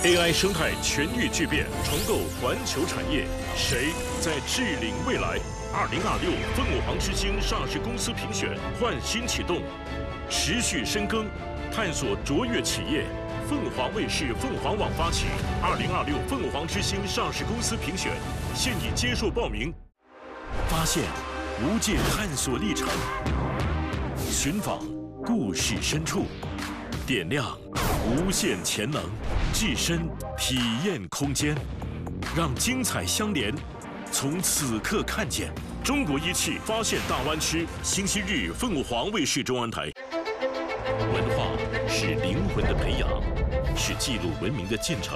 AI 生态全域巨变，重构环球产业，谁在治领未来？2026凤凰之星上市公司评选焕新启动，持续深耕，探索卓越企业。凤凰卫视、凤凰网发起2026凤凰之星上市公司评选，现已接受报名。发现无界探索历程，寻访故事深处，点亮无限潜能，置身体验空间，让精彩相连。从此刻看见中国一汽发现大湾区，星期日凤凰卫视中文台。文化是灵魂的培养，是记录文明的进程。